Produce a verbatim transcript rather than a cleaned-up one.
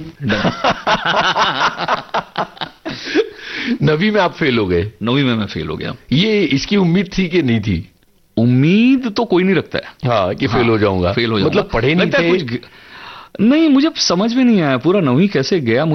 नवी में आप फेल हो गए? नवी में मैं फेल हो गया। ये इसकी उम्मीद थी कि नहीं थी? उम्मीद तो कोई नहीं रखता है हाँ कि फेल हाँ, हो जाऊंगा, फेल हो जाऊंगा। मतलब पढ़े नहीं थे कुछ नहीं, मुझे समझ में नहीं आया पूरा नवी कैसे गया।